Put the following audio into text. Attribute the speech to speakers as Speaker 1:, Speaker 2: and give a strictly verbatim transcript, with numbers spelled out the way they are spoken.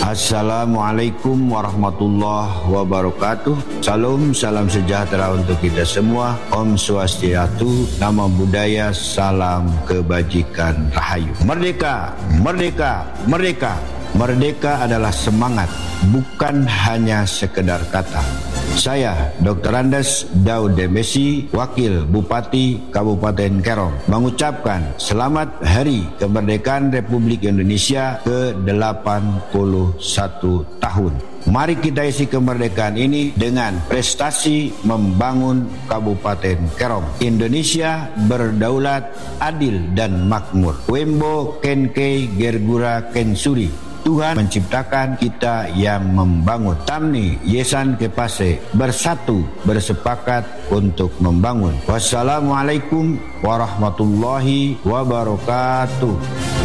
Speaker 1: Assalamualaikum warahmatullahi wabarakatuh. Salam, salam sejahtera untuk kita semua. Om Swastiastu, nama budaya, salam kebajikan, rahayu. Merdeka, merdeka, merdeka. Merdeka adalah semangat, bukan hanya sekedar kata. Saya, doktor Andes Daud Demesi, Wakil Bupati Kabupaten Kerom, mengucapkan selamat Hari Kemerdekaan Republik Indonesia ke delapan puluh satu tahun. Mari kita isi kemerdekaan ini dengan prestasi membangun Kabupaten Kerom. Indonesia berdaulat, adil dan makmur. Wembo Kenke Gergura Kensuri. Tuhan menciptakan, kita yang membangun. Tamni Yesan Kepase, bersatu bersepakat untuk membangun. Wassalamualaikum warahmatullahi wabarakatuh.